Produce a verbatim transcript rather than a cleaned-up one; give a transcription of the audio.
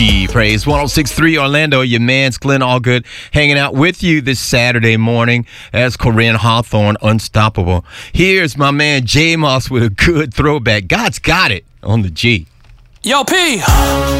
G Praise one oh six point three Orlando. Your man's Glenn Allgood hanging out with you this Saturday morning as Corinne Hawthorne, Unstoppable. Here's my man J Moss with a good throwback. God's got it on the G. Yo, P.